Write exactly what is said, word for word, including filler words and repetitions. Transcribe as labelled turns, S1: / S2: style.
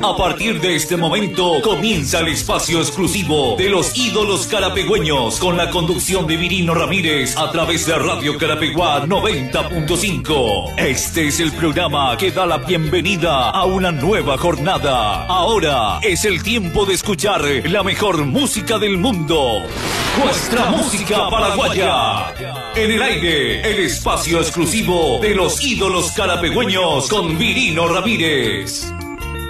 S1: A partir de este momento comienza el espacio exclusivo de los ídolos carapegüeños con la conducción de Virino Ramírez a través de Radio Carapeguá noventa punto cinco. Este es el programa que da la bienvenida a una nueva jornada. Ahora es el tiempo de escuchar la mejor música del mundo. Nuestra música paraguaya. En el aire, el espacio exclusivo de los ídolos carapegüeños con Virino Ramírez.